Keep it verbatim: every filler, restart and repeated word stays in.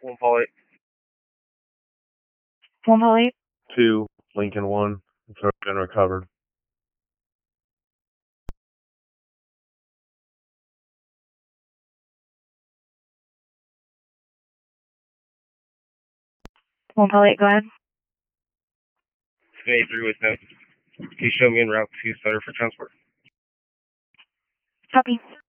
One Paul eight. One Paul eight. Two, Lincoln one. It's already been recovered. One Paul eight, go ahead. eight three with no. Can you show me en route to Sutter for transport? Copy.